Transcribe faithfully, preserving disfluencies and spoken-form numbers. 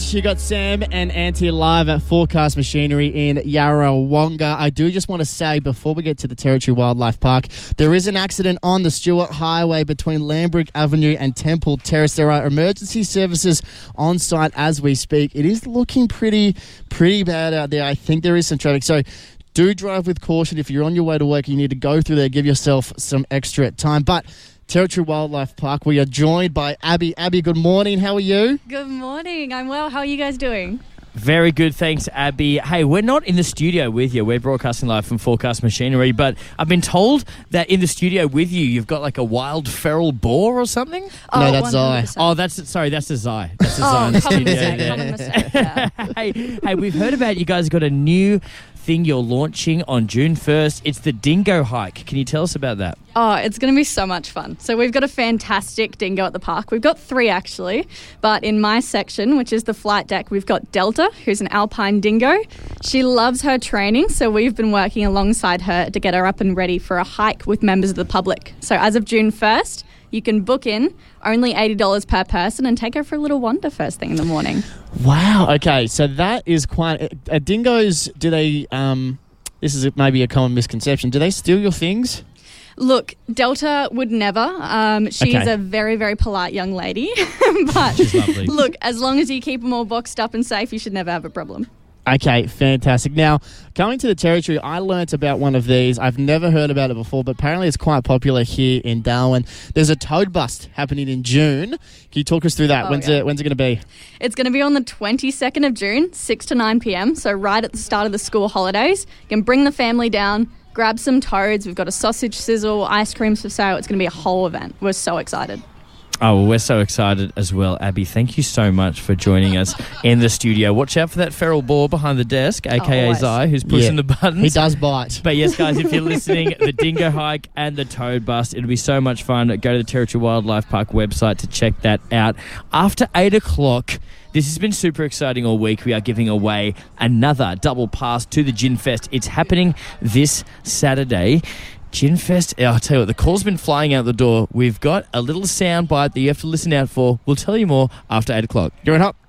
You got Sam and Auntie live at Forecast Machinery in Yarrawonga. I do just want to say, before we get to the Territory Wildlife Park, there is an accident on the Stewart Highway between Lambrook Avenue and Temple Terrace. There are emergency services on site as we speak. It is looking pretty, pretty bad out there. I think there is some traffic. So do drive with caution. If you're on your way to work, you need to go through there, give yourself some extra time. But Territory Wildlife Park, we are joined by Abby. Abby, good morning. How are you? Good morning. I'm well. How are you guys doing? Very good, thanks, Abby. Hey, we're not in the studio with you. We're broadcasting live from Forecast Machinery, but I've been told that in the studio with you, you've got like a wild feral boar or something? Oh, no, that's Zai. Oh, that's sorry, that's a Zai. That's a Zai Oh, in the common studio. mistake, there. common mistake, yeah. hey, hey, we've heard about you guys got a new thing you're launching on June first. It's the Dingo Hike. Can you tell us about that? Oh, it's going to be so much fun. So we've got a fantastic dingo at the park. We've got three, actually. But in my section, which is the flight deck, we've got Delta, who's an alpine dingo. She loves her training, so we've been working alongside her to get her up and ready for a hike with members of the public. So as of June first, you can book in, only eighty dollars per person, and take her for a little wander first thing in the morning. Wow. Okay, so that is quite... Uh, dingoes, do they... Um, this is maybe a common misconception. Do they steal your things? Look, Delta would never. Um, she's Okay. a very, very polite young lady. But She's lovely. look, as long as you keep them all boxed up and safe, you should never have a problem. Okay, fantastic. Now, coming to the Territory, I learnt about one of these. I've never heard about it before, but apparently it's quite popular here in Darwin. There's a toad bust happening in June. Can you talk us through that? Oh, when's yeah. it When's it going to be? It's going to be on the twenty-second of June, six to nine p.m, so right at the start of the school holidays. You can bring the family down, grab some toads. We've got a sausage sizzle, ice creams for sale. It's going to be a whole event. We're so excited. Oh, well, we're so excited as well, Abby. Thank you so much for joining us in the studio. Watch out for that feral boar behind the desk, a k a. always. Zai, who's pushing Yeah. the buttons. He does bite. But yes, guys, if you're listening, the Dingo Hike and the Toad Bust, it'll be so much fun. Go to the Territory Wildlife Park website to check that out. After eight o'clock, this has been super exciting all week. We are giving away another double pass to the Gin Fest. It's happening this Saturday. Gin Fest, I'll tell you what, the call's been flying out the door. We've got a little sound bite that you have to listen out for. We'll tell you more after eight o'clock. You're in Hop.